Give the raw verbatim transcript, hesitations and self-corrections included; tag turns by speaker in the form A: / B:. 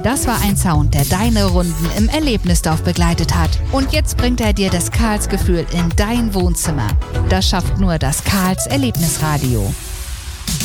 A: Das war ein Sound, der deine Runden im Erlebnisdorf begleitet hat. Und jetzt bringt er dir das Karls-Gefühl in dein Wohnzimmer. Das schafft nur das Karls Erlebnisradio.